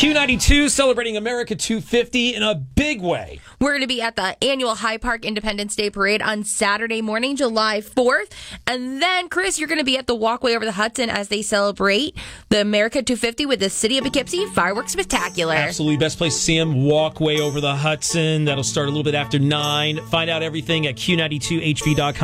Q92 celebrating America 250 in a big way. We're going to be at the annual High Park Independence Day Parade on Saturday morning, July 4th. And then, Chris, you're going to be at the Walkway over the Hudson as they celebrate the America 250 with the City of Poughkeepsie Fireworks Spectacular. Absolutely. Best place to see them, Walkway over the Hudson. That'll start a little bit after 9. Find out everything at Q92HV.com.